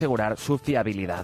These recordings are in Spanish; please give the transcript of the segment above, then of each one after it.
asegurar su fiabilidad.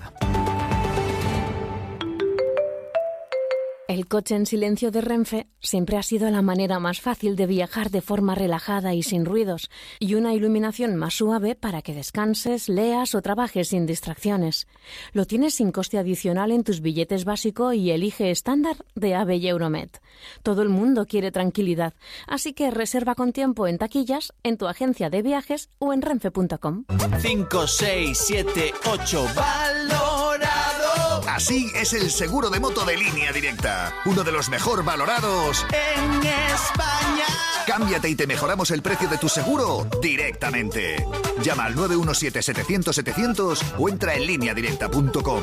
El coche en silencio de Renfe siempre ha sido la manera más fácil de viajar de forma relajada y sin ruidos, y una iluminación más suave para que descanses, leas o trabajes sin distracciones. Lo tienes sin coste adicional en tus billetes básico y elige estándar de AVE y Euromed. Todo el mundo quiere tranquilidad, así que reserva con tiempo en taquillas, en tu agencia de viajes o en renfe.com. 5, 6, 7, 8, valorado. Así es el seguro de moto de Línea Directa, uno de los mejor valorados en España. Cámbiate y te mejoramos el precio de tu seguro directamente. Llama al 917-700-700 o entra en lineadirecta.com.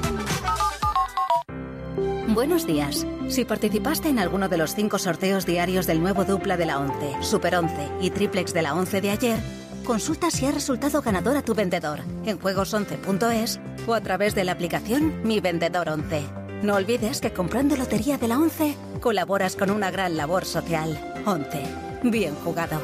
Buenos días. Si participaste en alguno de los 5 sorteos diarios del nuevo dupla de la 11, Super 11 y triplex de la 11 de ayer, consulta si ha resultado ganador a tu vendedor en juegos11.es o a través de la aplicación Mi Vendedor 11. No olvides que comprando lotería de la 11 colaboras con una gran labor social. 11. Bien jugado.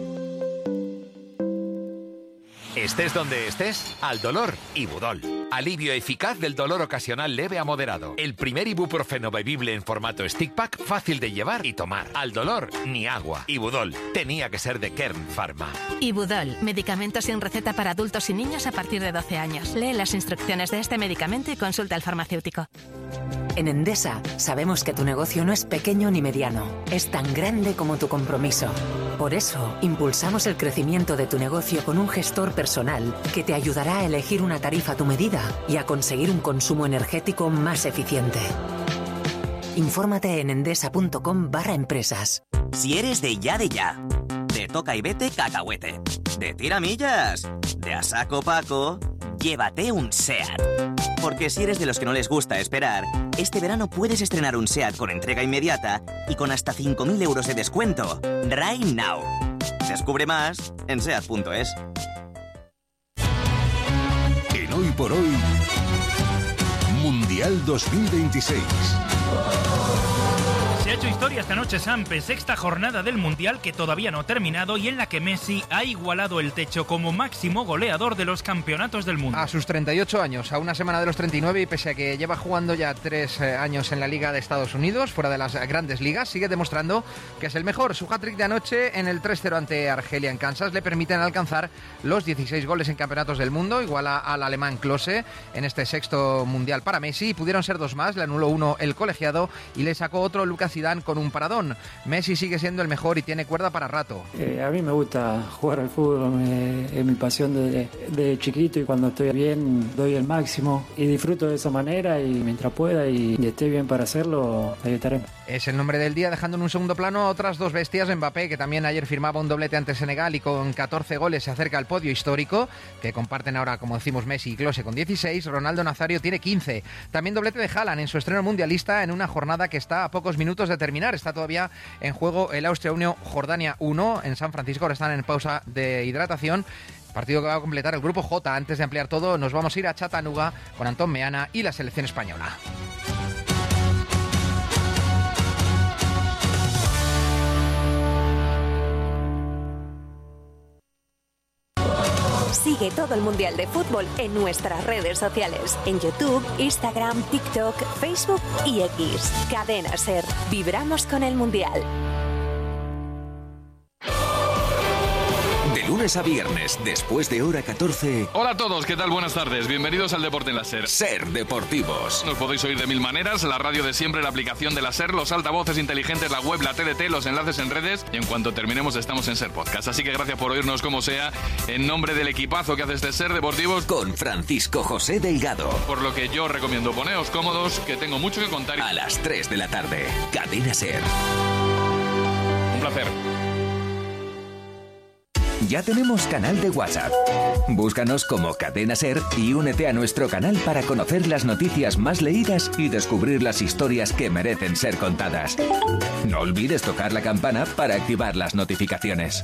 Estés donde estés, al dolor, Ibudol. Alivio eficaz del dolor ocasional leve a moderado. El primer ibuprofeno bebible en formato stick pack, fácil de llevar y tomar. Al dolor, ni agua. Ibudol. Tenía que ser de Kern Pharma. Ibudol. Medicamento sin receta para adultos y niños a partir de 12 años. Lee las instrucciones de este medicamento y consulta al farmacéutico. En Endesa sabemos que tu negocio no es pequeño ni mediano, es tan grande como tu compromiso. Por eso, impulsamos el crecimiento de tu negocio con un gestor personal que te ayudará a elegir una tarifa a tu medida y a conseguir un consumo energético más eficiente. Infórmate en endesa.com/empresas. Si eres de ya, de toca y vete cacahuete, de tiramillas, de a saco Paco, llévate un SEAT. Porque si eres de los que no les gusta esperar, este verano puedes estrenar un SEAT con entrega inmediata y con hasta 5.000 euros de descuento. Right now. Descubre más en SEAT.es. En Hoy por Hoy, Mundial 2026. Se ha hecho historia esta noche, Sampe, sexta jornada del Mundial que todavía no ha terminado y en la que Messi ha igualado el techo como máximo goleador de los campeonatos del mundo. A sus 38 años, a una semana de los 39 y pese a que lleva jugando ya 3 años en la Liga de Estados Unidos, fuera de las grandes ligas, sigue demostrando que es el mejor. Su hat-trick de anoche en el 3-0 ante Argelia en Kansas le permiten alcanzar los 16 goles en campeonatos del mundo, iguala al alemán Klose en este sexto Mundial para Messi. Pudieron ser 2 más, le anuló uno el colegiado y le sacó otro Lucas Zidane con un paradón. Messi sigue siendo el mejor y tiene cuerda para rato. A mí me gusta jugar al fútbol, es mi pasión desde chiquito y cuando estoy bien doy el máximo y disfruto de esa manera y mientras pueda y esté bien para hacerlo, ahí estaré. Es el nombre del día, dejando en un segundo plano a otras 2 bestias. Mbappé, que también ayer firmaba un doblete ante Senegal y con 14 goles se acerca al podio histórico, que comparten ahora, como decimos, Messi y Klose con 16. Ronaldo Nazario tiene 15. También doblete de Haaland en su estreno mundialista en una jornada que está a pocos minutos de terminar. Está todavía en juego el Austria 1, Jordania 1 en San Francisco. Ahora están en pausa de hidratación. Partido que va a completar el grupo J. Antes de ampliar todo, nos vamos a ir a Chattanooga con Antón Meana y la selección española. Sigue todo el Mundial de Fútbol en nuestras redes sociales, en YouTube, Instagram, TikTok, Facebook y X. Cadena SER. Vibramos con el Mundial. De lunes a viernes, después de hora 14. Hola a todos, ¿qué tal? Buenas tardes. Bienvenidos al Deporte en la SER. SER Deportivos. Nos podéis oír de 1000 maneras, la radio de siempre, la aplicación de la SER, los altavoces inteligentes, la web, la TDT, los enlaces en redes y en cuanto terminemos estamos en SER Podcast. Así que gracias por oírnos como sea, en nombre del equipazo que hace este SER Deportivos. Con Francisco José Delgado. Por lo que yo recomiendo poneos cómodos, que tengo mucho que contar. A las 3 de la tarde, Cadena SER. Un placer. Ya tenemos canal de WhatsApp. Búscanos como Cadena SER y únete a nuestro canal para conocer las noticias más leídas y descubrir las historias que merecen ser contadas. No olvides tocar la campana para activar las notificaciones.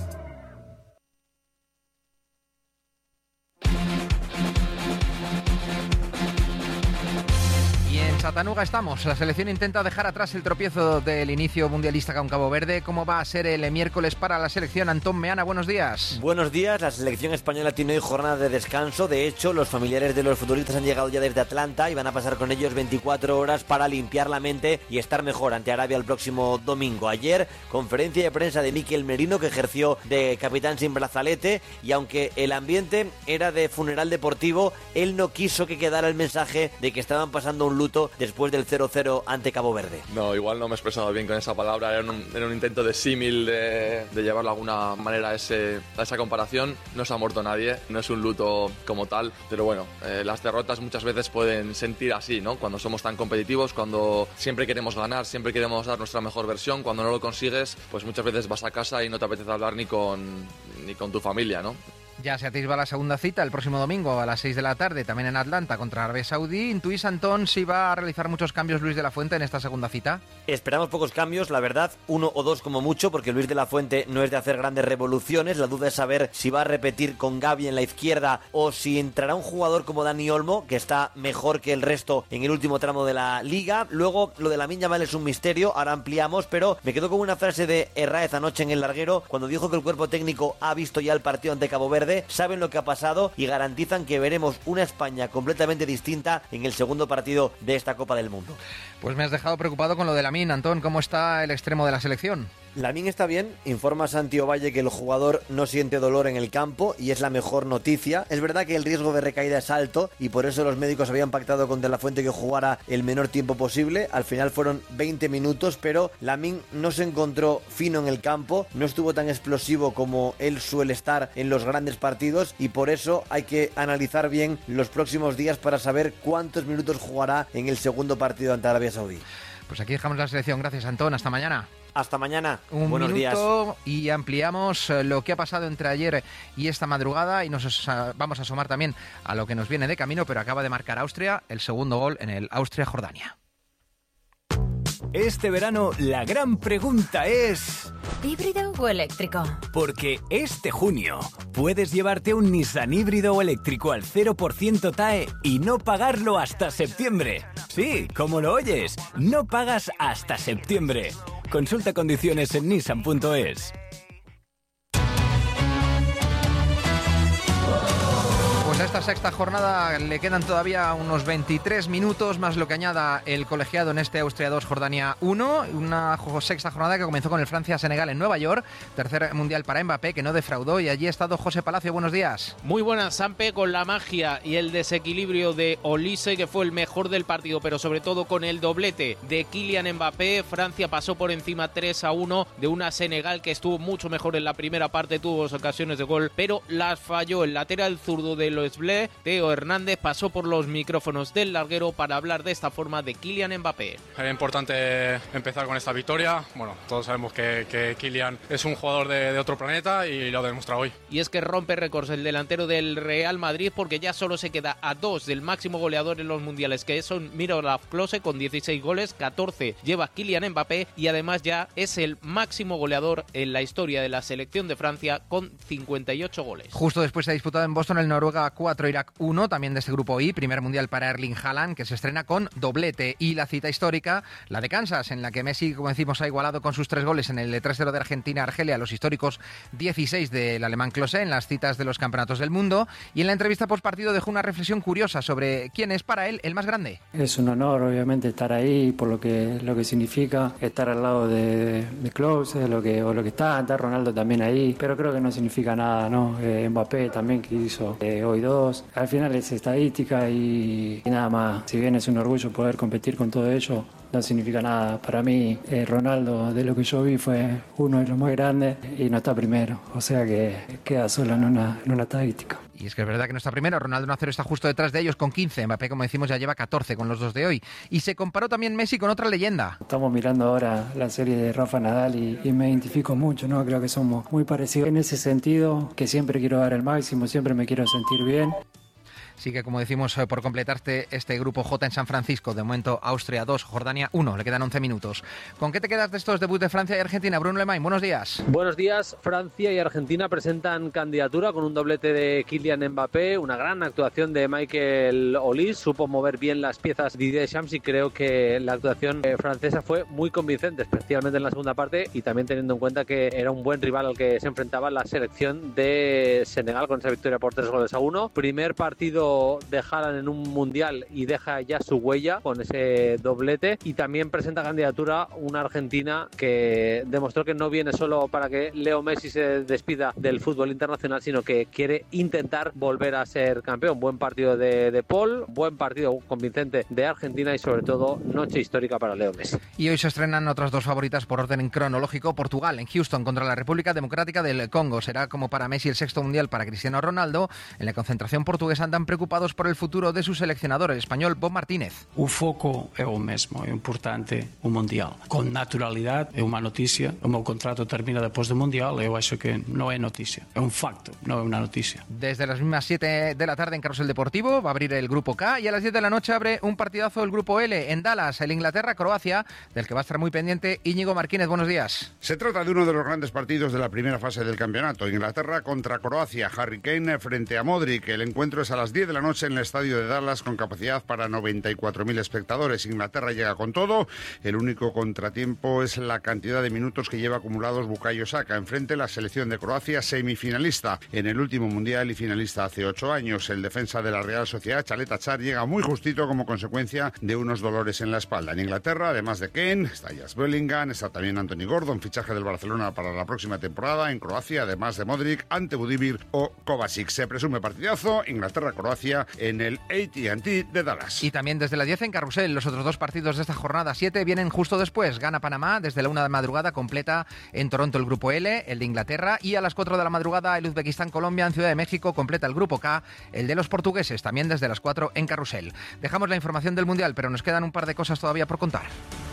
Chattanooga estamos. La selección intenta dejar atrás el tropiezo del inicio mundialista con Cabo Verde. ¿Cómo va a ser el miércoles para la selección? Antón Meana, buenos días. Buenos días. La selección española tiene hoy jornada de descanso. De hecho, los familiares de los futbolistas han llegado ya desde Atlanta y van a pasar con ellos 24 horas para limpiar la mente y estar mejor ante Arabia el próximo domingo. Ayer, conferencia de prensa de Mikel Merino, que ejerció de capitán sin brazalete, y aunque el ambiente era de funeral deportivo, él no quiso que quedara el mensaje de que estaban pasando un luto después del 0-0 ante Cabo Verde. No, igual no me he expresado bien con esa palabra, era un intento de símil, de llevarlo de alguna manera a esa comparación. No se ha muerto nadie, no es un luto como tal, pero bueno, las derrotas muchas veces pueden sentir así, ¿no? Cuando somos tan competitivos, cuando siempre queremos ganar, siempre queremos dar nuestra mejor versión, cuando no lo consigues, pues muchas veces vas a casa y no te apetece hablar ni con tu familia, ¿no? Ya se atisba la segunda cita el próximo domingo a las 6 de la tarde, también en Atlanta contra Arabia Saudí. ¿Intuís, Antón, si va a realizar muchos cambios Luis de la Fuente en esta segunda cita? Esperamos pocos cambios, la verdad, 1 o 2 como mucho, porque Luis de la Fuente no es de hacer grandes revoluciones. La duda es saber si va a repetir con Gavi en la izquierda o si entrará un jugador como Dani Olmo, que está mejor que el resto en el último tramo de la Liga. Luego, lo de Lamine Yamal es un misterio, ahora ampliamos, pero me quedo con una frase de Herráez anoche en el larguero, cuando dijo que el cuerpo técnico ha visto ya el partido ante Cabo Verde, saben lo que ha pasado y garantizan que veremos una España completamente distinta en el segundo partido de esta Copa del Mundo. Pues me has dejado preocupado con lo de Lamine, Antón. ¿Cómo está el extremo de la selección? Lamine está bien, informa Santi Ovalle que el jugador no siente dolor en el campo y es la mejor noticia. Es verdad que el riesgo de recaída es alto y por eso los médicos habían pactado con De la Fuente que jugara el menor tiempo posible. Al final fueron 20 minutos, pero Lamine no se encontró fino en el campo, no estuvo tan explosivo como él suele estar en los grandes partidos y por eso hay que analizar bien los próximos días para saber cuántos minutos jugará en el segundo partido ante Arabia Saudí. Pues aquí dejamos la selección. Gracias, Antón. Hasta mañana. Hasta mañana. Buenos días. Y ampliamos lo que ha pasado entre ayer y esta madrugada y nos vamos a asomar también a lo que nos viene de camino, pero acaba de marcar Austria el segundo gol en el Austria-Jordania. Este verano la gran pregunta es... ¿híbrido o eléctrico? Porque este junio puedes llevarte un Nissan híbrido o eléctrico al 0% TAE y no pagarlo hasta septiembre. Sí, como lo oyes, no pagas hasta septiembre. Consulta condiciones en nissan.es. Pues a esta sexta jornada le quedan todavía unos 23 minutos, más lo que añada el colegiado en este Austria 2, Jordania 1. Una sexta jornada que comenzó con el Francia-Senegal en Nueva York. Tercer mundial para Mbappé, que no defraudó. Y allí ha estado José Palacio. Buenos días. Muy buenas, Sampe, con la magia y el desequilibrio de Olise, que fue el mejor del partido, pero sobre todo con el doblete de Kylian Mbappé. Francia pasó por encima 3-1 de una Senegal que estuvo mucho mejor en la primera parte, tuvo ocasiones de gol, pero las falló. El lateral zurdo de Teo Hernández pasó por los micrófonos del larguero para hablar de esta forma de Kylian Mbappé. Era importante empezar con esta victoria. Bueno, todos sabemos que Kylian es un jugador de otro planeta y lo ha demostrado hoy. Y es que rompe récords el delantero del Real Madrid, porque ya solo se queda a 2 del máximo goleador en los mundiales, que son Miroslav Klose con 16 goles, 14 lleva Kylian Mbappé y además ya es el máximo goleador en la historia de la selección de Francia con 58 goles. Justo después se ha disputado en Boston el Noruega 4, Irak 1, también de este grupo I, primer mundial para Erling Haaland, que se estrena con doblete. Y la cita histórica, la de Kansas, en la que Messi, como decimos, ha igualado con sus 3 goles en el 3-0 de Argentina-Argelia los históricos 16 del alemán Klose en las citas de los campeonatos del mundo. Y en la entrevista postpartido dejó una reflexión curiosa sobre quién es para él el más grande. Es un honor, obviamente, estar ahí por lo que significa estar al lado de Klose, lo que está Ronaldo también ahí, pero creo que no significa nada, ¿no? Mbappé también, que hizo hoy 2. Al final es estadística y nada más. Si bien es un orgullo poder competir con todo ello, no significa nada. Para mí, Ronaldo, de lo que yo vi, fue uno de los más grandes y no está primero. O sea que queda solo en una estadística. Y es que es verdad que no está primero. Ronaldo Nazario está justo detrás de ellos con 15. Mbappé, como decimos, ya lleva 14 con los 2 de hoy. Y se comparó también Messi con otra leyenda. Estamos mirando ahora la serie de Rafa Nadal y me identifico mucho, ¿no? Creo que somos muy parecidos en ese sentido, que siempre quiero dar el máximo, siempre me quiero sentir bien. Sigue, como decimos, por completarte este grupo J en San Francisco. De momento, Austria 2, Jordania 1. Le quedan 11 minutos. ¿Con qué te quedas de estos debuts de Francia y Argentina? Bruno Lemain, buenos días. Buenos días. Francia y Argentina presentan candidatura con un doblete de Kylian Mbappé, una gran actuación de Michael Olise. Supo mover bien las piezas Didier Deschamps y creo que la actuación francesa fue muy convincente, especialmente en la segunda parte, y también teniendo en cuenta que era un buen rival al que se enfrentaba la selección de Senegal con esa victoria por 3-1. Primer partido de Haaland en un mundial y deja ya su huella con ese doblete, y también presenta candidatura una Argentina que demostró que no viene solo para que Leo Messi se despida del fútbol internacional, sino que quiere intentar volver a ser campeón. Buen partido de Paul, buen partido convincente de Argentina y sobre todo noche histórica para Leo Messi. Y hoy se estrenan otras dos favoritas por orden cronológico. Portugal en Houston contra la República Democrática del Congo. Será como para Messi el sexto mundial para Cristiano Ronaldo. En la concentración portuguesa andan preocupados por el futuro de su seleccionador, el español Bob Martínez. O foco é o mesmo, é importante o Mundial. Con naturalidade é unha noticia, o meu contrato termina depois do Mundial, eu acho que non é noticia, é un facto, non é unha noticia. Desde las mismas 7 de la tarde en Carrusel Deportivo va a abrir el Grupo K y a las 10 de la noche abre un partidazo el Grupo L en Dallas, el Inglaterra-Croacia, del que va a estar muy pendiente Íñigo Marquínez. Buenos días. Se trata de uno de los grandes partidos de la primera fase del campeonato. Inglaterra contra Croacia, Harry Kane frente a Modric. El encuentro es a las 10 de la noche en el estadio de Dallas con capacidad para 94.000 espectadores. Inglaterra llega con todo. El único contratiempo es la cantidad de minutos que lleva acumulados Bukayo Saka. Enfrente la selección de Croacia, semifinalista en el último mundial y finalista hace 8 años. El defensa de la Real Sociedad, Chalet Achar, llega muy justito como consecuencia de unos dolores en la espalda. En Inglaterra, además de Kane, está Jude Bellingham, está también Anthony Gordon, fichaje del Barcelona para la próxima temporada. En Croacia, además de Modric, Ante Budimir o Kovacic. Se presume partidazo, Inglaterra-Croacia en el AT&T de Dallas. Y también desde las 10 en Carrusel, los otros dos partidos de esta jornada 7 vienen justo después. Gana Panamá desde la 1 de madrugada, completa en Toronto el Grupo L, el de Inglaterra, y a las 4 de la madrugada el Uzbekistán-Colombia en Ciudad de México, completa el Grupo K, el de los portugueses, también desde las 4 en Carrusel. Dejamos la información del Mundial, pero nos quedan un par de cosas todavía por contar.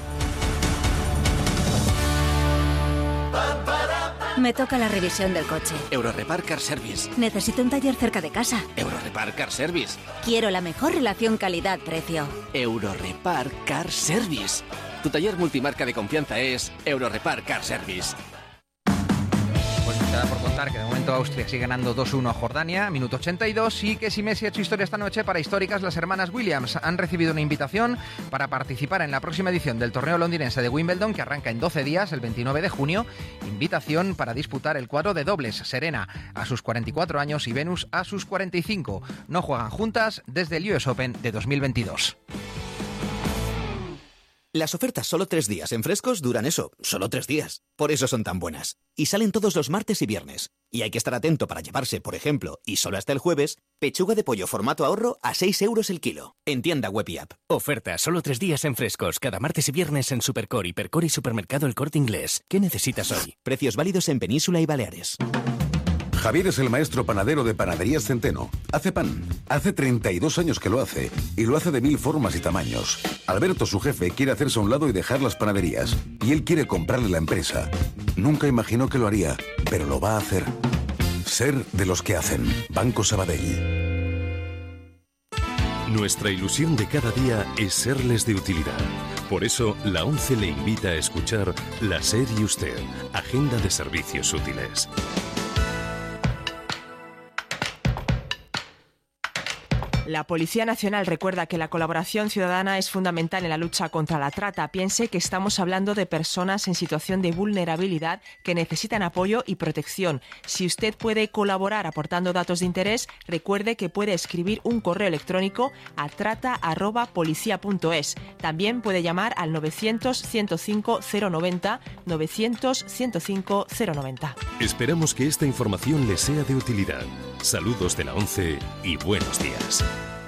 Me toca la revisión del coche. Eurorepar Car Service. Necesito un taller cerca de casa. Eurorepar Car Service. Quiero la mejor relación calidad-precio. Eurorepar Car Service. Tu taller multimarca de confianza es Eurorepar Car Service. Pues nos queda por contar que de momento Austria sigue ganando 2-1 a Jordania, minuto 82, y que si Messi ha hecho historia esta noche para históricas, las hermanas Williams han recibido una invitación para participar en la próxima edición del torneo londinense de Wimbledon, que arranca en 12 días, el 29 de junio, invitación para disputar el cuadro de dobles, Serena a sus 44 años y Venus a sus 45. No juegan juntas desde el US Open de 2022. Las ofertas solo 3 días en Frescos duran eso, solo 3 días. Por eso son tan buenas. Y salen todos los martes y viernes. Y hay que estar atento para llevarse, por ejemplo, y solo hasta el jueves, pechuga de pollo formato ahorro a 6 euros el kilo. En tienda web y app. Oferta solo 3 días en Frescos, cada martes y viernes en Supercore, Hipercore y Supermercado El Corte Inglés. ¿Qué necesitas hoy? Precios válidos en Península y Baleares. Javier es el maestro panadero de Panaderías Centeno. Hace pan. Hace 32 años que lo hace. Y lo hace de 1000 formas y tamaños. Alberto, su jefe, quiere hacerse a un lado y dejar las panaderías. Y él quiere comprarle la empresa. Nunca imaginó que lo haría, pero lo va a hacer. Ser de los que hacen. Banco Sabadell. Nuestra ilusión de cada día es serles de utilidad. Por eso, la ONCE le invita a escuchar La SER y Usted, Agenda de Servicios Útiles. La Policía Nacional recuerda que la colaboración ciudadana es fundamental en la lucha contra la trata. Piense que estamos hablando de personas en situación de vulnerabilidad que necesitan apoyo y protección. Si usted puede colaborar aportando datos de interés, recuerde que puede escribir un correo electrónico a trata@policia.es. También puede llamar al 900-105-090, 900-105-090. Esperamos que esta información le sea de utilidad. Saludos de la ONCE y buenos días.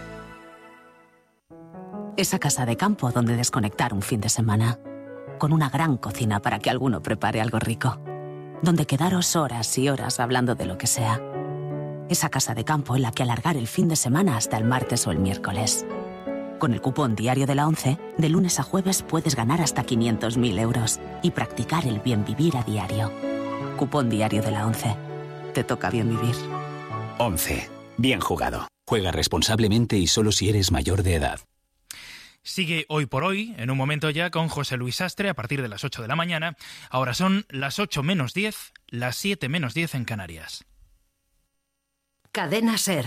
Esa casa de campo donde desconectar un fin de semana. Con una gran cocina para que alguno prepare algo rico. Donde quedaros horas y horas hablando de lo que sea. Esa casa de campo en la que alargar el fin de semana hasta el martes o el miércoles. Con el cupón diario de la ONCE, de lunes a jueves puedes ganar hasta 500.000 euros y practicar el bien vivir a diario. Cupón diario de la ONCE. Te toca bien vivir. ONCE. Bien jugado. Juega responsablemente y solo si eres mayor de edad. Sigue Hoy por Hoy, en un momento ya, con José Luis Sastre a partir de las 8 de la mañana. Ahora son las 8 menos 10, las 7 menos 10 en Canarias. Cadena SER.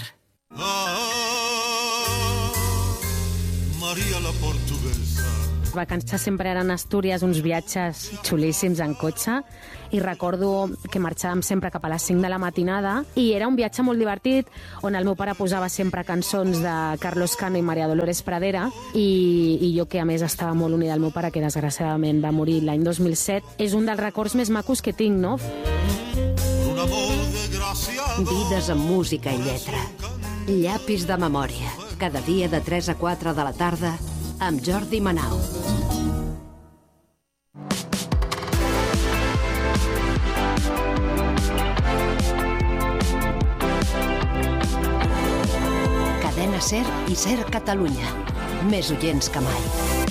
Maria la portuguesa. Les vacances sempre eren a Astúries, uns viatges xulíssims en cotxe, i recordo que marxàvem sempre cap a les 5 de la matinada i era un viatge molt divertit on el meu pare posava sempre cançons de Carlos Cano i María Dolores Pradera i jo, que a més estava molt unida al meu pare, que desgraciadament va morir l'any 2007, és un dels records més macos que tinc, no? Vides amb música i lletra. Llapis de memòria. Cada dia de 3 a 4 de la tarda amb Jordi Manau. Cadena SER i SER Catalunya. Més oients que mai.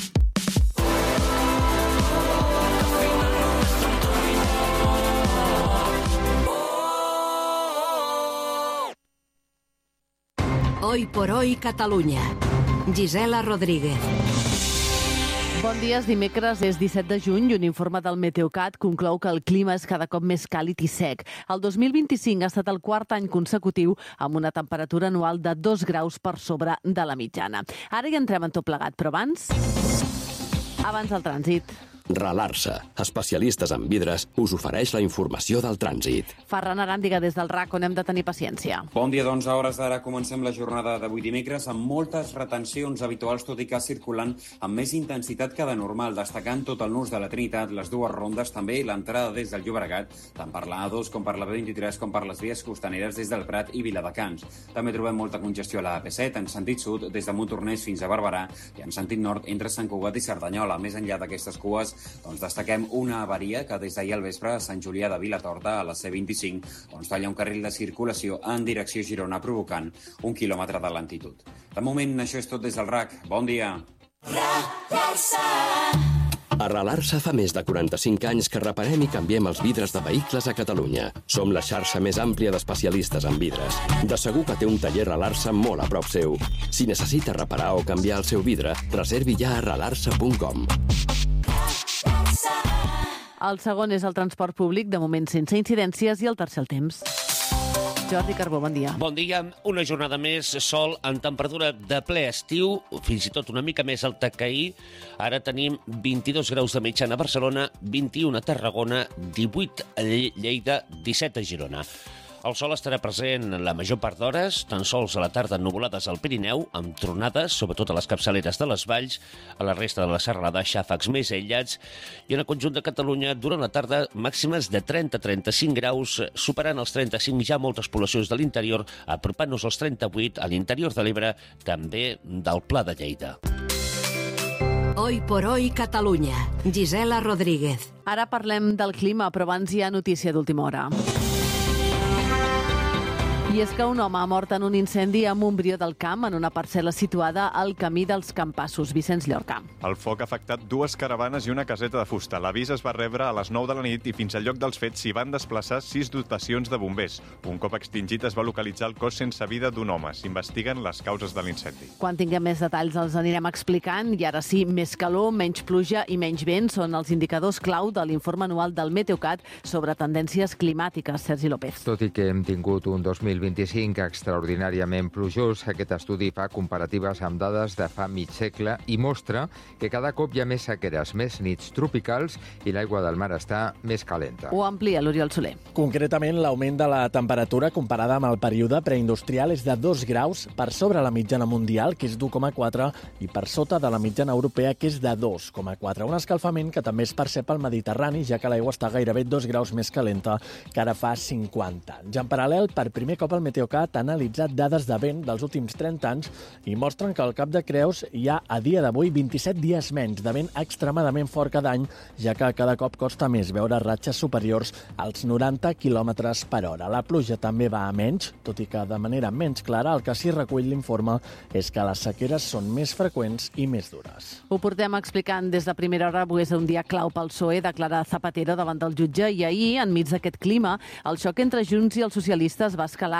Hoy por Hoy Catalunya. Gisela Rodríguez. Bon dia, és dimecres, és 17 de juny i un informe del Meteocat conclou que el clima és cada cop més càlid i sec. El 2025 ha estat el quart any consecutiu amb una temperatura anual de 2 graus per sobre de la mitjana. Ara hi entrem en tot plegat, però abans del trànsit. Ralarsa, especialistes en vidres, us ofereix la informació del trànsit. Ferran Aràndiga, des del RAC, on hem de tenir paciència. Bon dia, doncs, a hores d'ara comencem la jornada d'avui dimecres amb moltes retencions habituals, tot i que circulant amb més intensitat que de normal, destacant tot el nus de la Trinitat, les dues rondes, també l'entrada des del Llobregat, tant per la A2 com per la B23, com per les vies costaneres des del Prat i Viladecans. També trobem molta congestió a la AP7, en sentit sud, des de Montornès fins a Barberà, i en sentit nord, entre Sant Cugat i Cerdanyola. Més enllà d'aquestes cues, doncs destaquem una avaria que des d'ahir al vespre a Sant Julià de Vilatorta, a la C25, on talla un carril de circulació en direcció Girona, provocant 1 quilòmetre de lentitud. De moment, això és tot des del RAC. Bon dia. A Ralarsa fa més de 45 anys que reparem i canviem els vidres de vehicles a Catalunya. Som la xarxa més àmplia d'especialistes en vidres. De segur que té un taller Ralarsa molt a prop seu. Si necessita reparar o canviar el seu vidre, reservi ja a ralarsa.com. El segon és el transport públic, de moment sense incidències, i el tercer el temps. Jordi Carbó, bon dia. Bon dia. Una jornada més, sol en temperatura de ple estiu, fins i tot una mica més alta que ahir. Ara tenim 22 graus de mitjana a Barcelona, 21 a Tarragona, 18 a Lleida, 17 a Girona. El sol estarà present la major part d'hores, tan sols a la tarda nuvolades al Pirineu, amb tronades, sobretot a les capçaleres de les valls, a la resta de la serrada, xàfecs més aïllats, i en el conjunt de Catalunya, durant la tarda, màximes de 30-35 graus, superant els 35 ja moltes poblacions de l'interior, apropant-nos als 38 a l'interior de l'Ebre, també del Pla de Lleida. Hoy por Hoy Catalunya. Gisela Rodríguez. Ara parlem del clima, però abans hi ha notícia d'última hora. I és que un home ha mort en un incendi a Montbrió del Camp, en una parcel·la situada al camí dels Campassos. Vicenç Llorca. El foc ha afectat 2 caravanes i una caseta de fusta. L'avís es va rebre a les 9 de la nit i fins al lloc dels fets s'hi van desplaçar 6 dotacions de bombers. Un cop extingit es va localitzar el cos sense vida d'un home. S'investiguen les causes de l'incendi. Quan tinguem més detalls els anirem explicant. I ara sí, més calor, menys pluja i menys vent són els indicadors clau de l'informe anual del Meteocat sobre tendències climàtiques. Sergi López. Tot i que hem tingut un 2025 extraordinàriament plujós, aquest estudi fa comparatives amb dades de fa mig segle i mostra que cada cop hi ha més sequeres, més nits tropicals i l'aigua del mar està més calenta. Ho amplia l'Oriol Soler. Concretament, l'augment de la temperatura comparada amb el període preindustrial és de 2 graus per sobre la mitjana mundial, que és d'1,4, i per sota de la mitjana europea, que és de 2,4. Un escalfament que també es percep al Mediterrani, ja que l'aigua està gairebé 2 graus més calenta que ara fa 50 anys. En paral·lel, per primer cop el Meteocat ha analitzat dades de vent dels últims 30 anys i mostren que al Cap de Creus hi ha a dia d'avui 27 dies menys de vent extremadament fort cada any, ja que cada cop costa més veure ratxes superiors als 90 km per hora. La pluja també va a menys, tot i que de manera menys clara. El que sí recull l'informe és que les sequeres són més freqüents i més dures. Ho portem explicant des de primera hora. Avui és un dia clau pel PSOE, declara Zapatero davant del jutge, i ahir, enmig d'aquest clima, el xoc entre Junts i els socialistes va escalar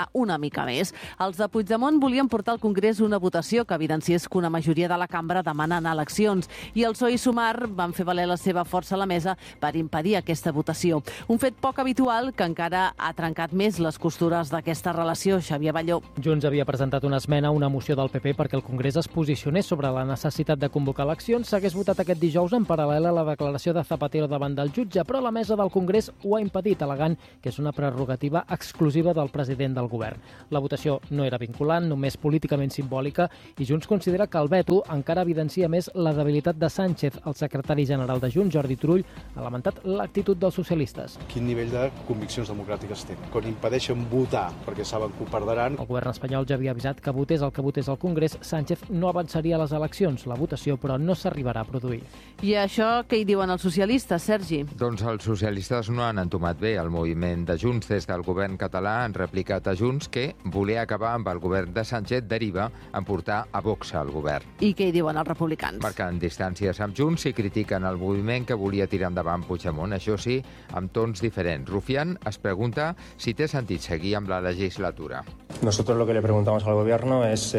allargar una mica més. Els de Puigdemont volien portar al Congrés una votació que evidenciés que una majoria de la cambra demanen eleccions i el PSOE i Sumar van fer valer la seva força a la mesa per impedir aquesta votació. Un fet poc habitual que encara ha trencat més les costures d'aquesta relació. Xavier Balló. Junts havia presentat una esmena a una moció del PP perquè el Congrés es posicionés sobre la necessitat de convocar eleccions. S'hagués votat aquest dijous en paral·lel a la declaració de Zapatero davant del jutge, però la mesa del Congrés ho ha impedit, al·legant que és una prerrogativa exclusiva del president del govern. La votació no era vinculant, només políticament simbòlica, i Junts considera que el veto encara evidencia més la debilitat de Sánchez. El secretari general de Junts, Jordi Turull, ha lamentat l'actitud dels socialistes. Quin nivell de conviccions democràtiques tenen? Quan impedeixen votar perquè saben que ho perdran. El govern espanyol ja havia avisat que votés el que votés al Congrés, Sánchez no avançaria a les eleccions. La votació, però, no s'arribarà a produir. I això què hi diuen els socialistes, Sergi? Doncs els socialistes no han entomat bé el moviment de Junts. Des del govern català han replicat a Junts que voler acabar amb el govern de Sánchez deriva en portar a Vox al govern. I què hi diuen els republicans? Marcant distàncies amb Junts i critiquen el moviment que volia tirar endavant Puigdemont. Això sí, amb tons diferents. Rufián es pregunta si té sentit seguir amb la legislatura. Nosotros lo que le preguntamos al gobierno es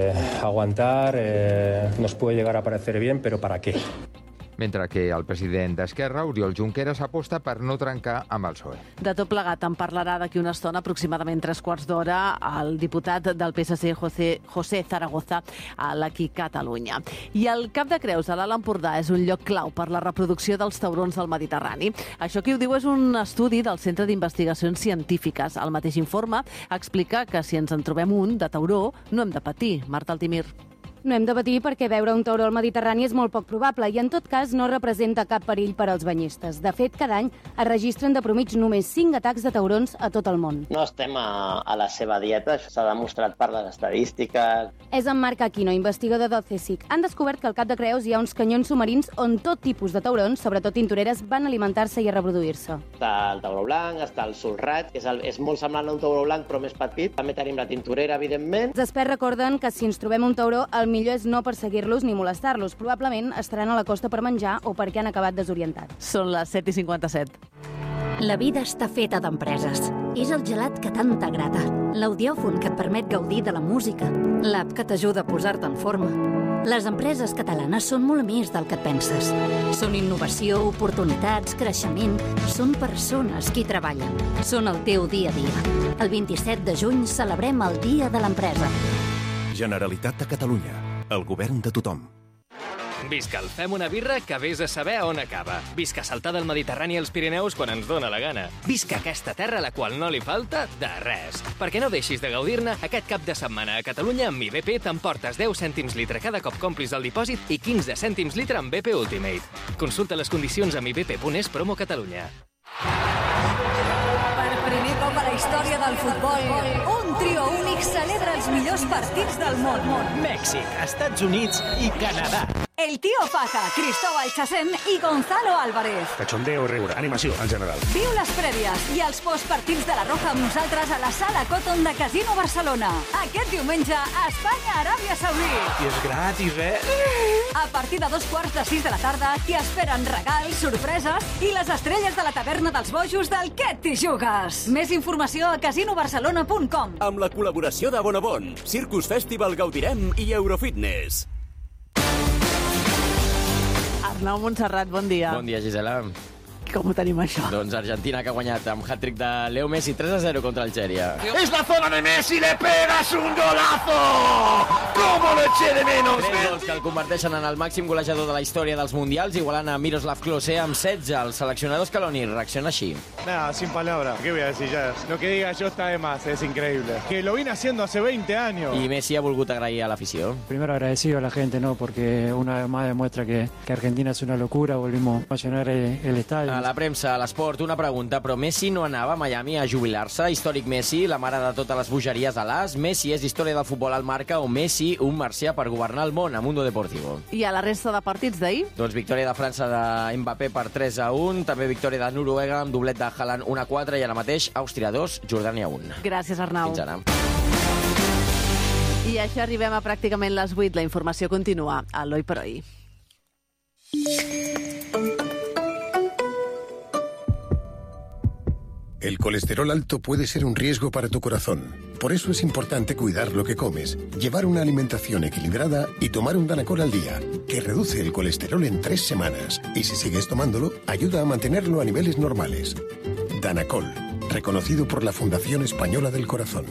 aguantar, nos puede llegar a parecer bien, pero ¿para qué? Mentre que el president d'Esquerra, Oriol Junqueras, aposta per no trencar amb el PSOE. De tot plegat en parlarà d'aquí una estona, aproximadament 3/4 d'hora, el diputat del PSC, José Zaragoza, a l'Aquí Catalunya. I el Cap de Creus, a l'Alt Empordà, és un lloc clau per la reproducció dels taurons del Mediterrani. Això qui ho diu és un estudi del Centre d'Investigacions Científiques. El mateix informe explica que si ens en trobem un de tauró, no hem de patir. Marta Altimir. No hem de patir perquè veure un tauró al Mediterrani és molt poc probable i en tot cas no representa cap perill per als banyistes. De fet, cada any es registren de promig només 5 atacs de taurons a tot el món. No estem a la seva dieta, això s'ha demostrat per les estadístiques. És en Marc Aquino, investigador del CSIC. Han descobert que al Cap de Creus hi ha uns canyons submarins on tot tipus de taurons, sobretot tintoreres, van alimentar-se i a reproduir-se. Està el tauró blanc, està el solrat, que és molt semblant a un tauró blanc però més petit. També tenim la tintorera, evidentment. Els experts recorden que si ens trobem un tauró, el millor és no perseguir-los ni molestar-los. Probablement estaran a la costa per menjar o perquè han acabat desorientats. Són les 7:57. La vida està feta d'empreses. És el gelat que tant t'agrada, l'audiòfon que et permet gaudir de la música, l'app que t'ajuda a posar-te en forma. Les empreses catalanes són molt més del que et penses. Són innovació, oportunitats, creixement. Són persones qui treballen. Són el teu dia a dia. El 27 de juny celebrem el Dia de l'Empresa. Generalitat de Catalunya. El govern de tothom. Visca el Fem una birra que vés a saber on acaba. Visca saltar del Mediterrani als Pirineus quan ens dóna la gana. Visca aquesta terra a la qual no li falta de res. Perquè no deixis de gaudir-ne, aquest cap de setmana a Catalunya amb IBP t'emportes 10 cèntims litre cada cop complis el dipòsit i 15 cèntims litre amb BP Ultimate. Consulta les condicions amb ibp.es promo Catalunya. Per primer cop a la història del futbol, un trio únic celebra els millors partits del món. Mèxic, Estats Units i Canadà. El Tío Faja, Cristóbal Chasén i Gonzalo Álvarez. Cachondeo, riure, animació, en general. Viu les prèvies i els postpartits de la Roja amb nosaltres a la Sala Cotton de Casino Barcelona. Aquest diumenge, Espanya-Aràbia Saudí. I és gratis, A partir de 5:15 de la tarda, t'hi esperen regals, sorpreses i les estrelles de la taverna dels bojos del Què t'hi jugues. Més informació a casinobarcelona.com. Amb la col·laboració de Bonobon, Circus Festival Gaudirem i Eurofitness. Arnau Montserrat, bon dia. Bon dia, Gisela. Com ho tenim, això? Doncs Argentina que ha guanyat amb hat-trick de Leo Messi 3-0 contra Algèria. Es la zona de Messi, le pegas un golazo! ¿Cómo lo eché de menos? 3 gols que el converteixen en el màxim golejador de la història dels Mundials, igualant a Miroslav Klose amb 16. El seleccionador Scaloni reacciona així. Nada, sin palabras. ¿Qué voy a decir ya? Lo que diga yo está de más, es increíble. Que lo vine haciendo hace 20 años. I Messi ha volgut agrair a l'afició. Primero agradecido a la gente, ¿no? Porque una vez más demuestra que Argentina es una locura, volvimos a llenar el estadio. A la premsa, a l'esport, una pregunta, però Messi no anava a Miami a jubilar-se? Històric Messi, la mare de totes les bogeries a l'as? Messi és història del futbol al Marca o Messi un marcià per governar el món a Mundo Deportivo? I a la resta de partits d'ahir? Doncs victòria de França de Mbappé per 3-1, també victòria de Noruega amb doblet de Haaland 1-4 i ara mateix Àustria 2, Jordània 1. Gràcies, Arnau. Fins ara. I això arribem a pràcticament les 8. La informació continua a l'Oi per Oi. El colesterol alto puede ser un riesgo para tu corazón. Por eso es importante cuidar lo que comes, llevar una alimentación equilibrada y tomar un Danacol al día, que reduce el colesterol en 3 semanas. Y si sigues tomándolo, ayuda a mantenerlo a niveles normales. Danacol, reconocido por la Fundación Española del Corazón.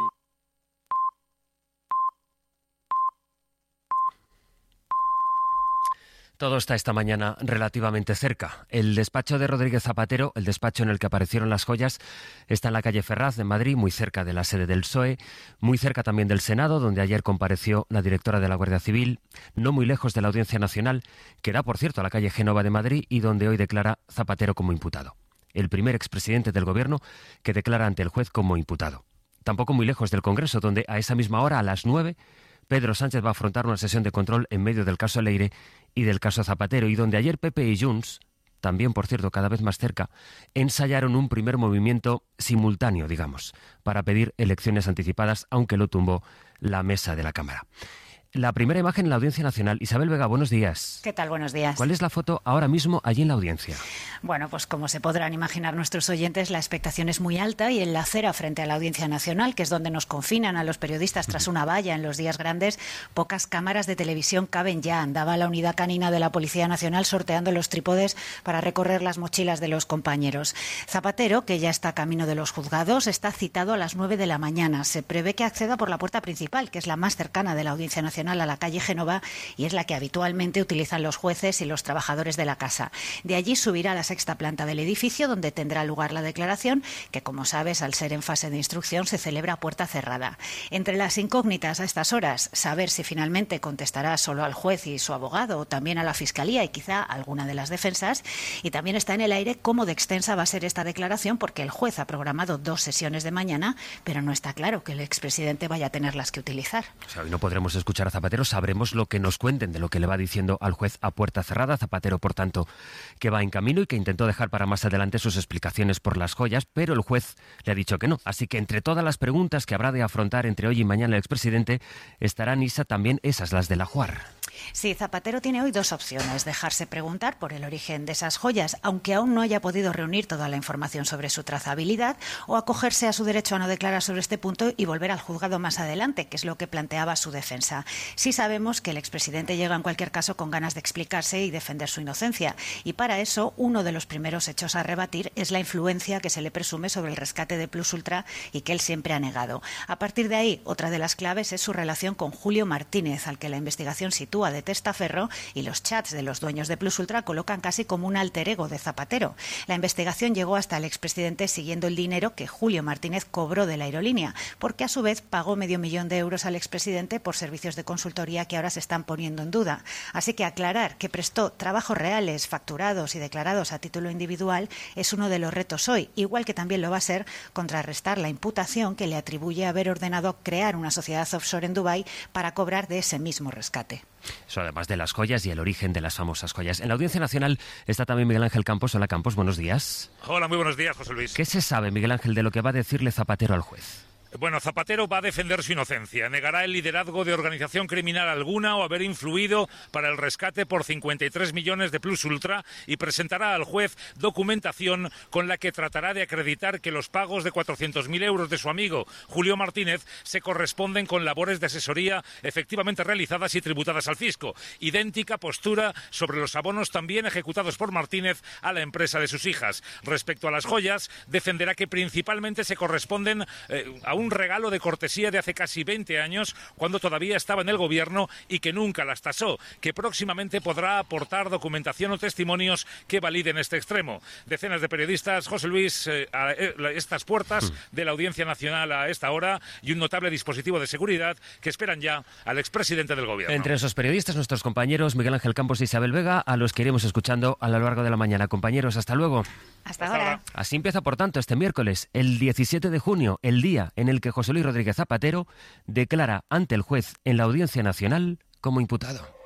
Todo está esta mañana relativamente cerca. El despacho de Rodríguez Zapatero, el despacho en el que aparecieron las joyas, está en la calle Ferraz de Madrid, muy cerca de la sede del PSOE, muy cerca también del Senado, donde ayer compareció la directora de la Guardia Civil, no muy lejos de la Audiencia Nacional, que da, por cierto, a la calle Génova de Madrid y donde hoy declara Zapatero como imputado. El primer expresidente del Gobierno que declara ante el juez como imputado. Tampoco muy lejos del Congreso, donde a esa misma hora, a las 9, Pedro Sánchez va a afrontar una sesión de control en medio del caso Leire y del caso Zapatero, y donde ayer PP y Junts, también por cierto cada vez más cerca, ensayaron un primer movimiento simultáneo, digamos, para pedir elecciones anticipadas, aunque lo tumbó la mesa de la Cámara. La primera imagen en la Audiencia Nacional. Isabel Vega, buenos días. ¿Qué tal? Buenos días. ¿Cuál es la foto ahora mismo allí en la audiencia? Bueno, pues como se podrán imaginar nuestros oyentes, la expectación es muy alta y en la acera frente a la Audiencia Nacional, que es donde nos confinan a los periodistas tras una valla en los días grandes, pocas cámaras de televisión caben ya. Andaba la unidad canina de la Policía Nacional sorteando los trípodes para recorrer las mochilas de los compañeros. Zapatero, que ya está camino de los juzgados, está citado a las 9 de la mañana. Se prevé que acceda por la puerta principal, que es la más cercana de la Audiencia Nacional, a la calle Génova, y es la que habitualmente utilizan los jueces y los trabajadores de la casa. De allí subirá a la sexta planta del edificio, donde tendrá lugar la declaración, que, como sabes, al ser en fase de instrucción, se celebra a puerta cerrada. Entre las incógnitas a estas horas, saber si finalmente contestará solo al juez y su abogado, o también a la Fiscalía y quizá a alguna de las defensas, y también está en el aire cómo de extensa va a ser esta declaración, porque el juez ha programado 2 sesiones de mañana, pero no está claro que el expresidente vaya a tenerlas que utilizar. O sea, hoy no podremos escuchar a Zapatero, sabremos lo que nos cuenten de lo que le va diciendo al juez a puerta cerrada. Zapatero, por tanto, que va en camino y que intentó dejar para más adelante sus explicaciones por las joyas, pero el juez le ha dicho que no. Así que entre todas las preguntas que habrá de afrontar entre hoy y mañana el expresidente, estarán, Isa, también esas, las del ajuar. Sí, Zapatero tiene hoy 2 opciones: dejarse preguntar por el origen de esas joyas, aunque aún no haya podido reunir toda la información sobre su trazabilidad, o acogerse a su derecho a no declarar sobre este punto y volver al juzgado más adelante, que es lo que planteaba su defensa. Sí sabemos que el expresidente llega en cualquier caso con ganas de explicarse y defender su inocencia, y para eso uno de los primeros hechos a rebatir es la influencia que se le presume sobre el rescate de Plus Ultra y que él siempre ha negado. A partir de ahí, otra de las claves es su relación con Julio Martínez, al que la investigación sitúa de testaferro, y los chats de los dueños de Plus Ultra colocan casi como un alter ego de Zapatero. La investigación llegó hasta el expresidente siguiendo el dinero que Julio Martínez cobró de la aerolínea, porque a su vez pagó $500,000 euros al expresidente por servicios de consultoría que ahora se están poniendo en duda. Así que aclarar que prestó trabajos reales, facturados y declarados a título individual es uno de los retos hoy, igual que también lo va a ser contrarrestar la imputación que le atribuye haber ordenado crear una sociedad offshore en Dubái para cobrar de ese mismo rescate. Eso además de las joyas y el origen de las famosas joyas. En la Audiencia Nacional está también Miguel Ángel Campos. Hola, Campos, buenos días. Hola, muy buenos días, José Luis. ¿Qué se sabe, Miguel Ángel, de lo que va a decirle Zapatero al juez? Bueno, Zapatero va a defender su inocencia. Negará el liderazgo de organización criminal alguna o haber influido para el rescate por 53 millones de Plus Ultra y presentará al juez documentación con la que tratará de acreditar que los pagos de 400.000 euros de su amigo Julio Martínez se corresponden con labores de asesoría efectivamente realizadas y tributadas al fisco. Idéntica postura sobre los abonos también ejecutados por Martínez a la empresa de sus hijas. Respecto a las joyas, defenderá que principalmente se corresponden a un regalo de cortesía de hace casi 20 años, cuando todavía estaba en el gobierno, y que nunca las tasó, que próximamente podrá aportar documentación o testimonios que validen este extremo. Decenas de periodistas, José Luis, a estas puertas de la Audiencia Nacional a esta hora, y un notable dispositivo de seguridad que esperan ya al expresidente del gobierno. Entre esos periodistas, nuestros compañeros Miguel Ángel Campos e Isabel Vega, a los que iremos escuchando a lo largo de la mañana. Compañeros, hasta luego. Hasta ahora. Así empieza, por tanto, este miércoles, el 17 de junio, el día en el que José Luis Rodríguez Zapatero declara ante el juez en la Audiencia Nacional como imputado.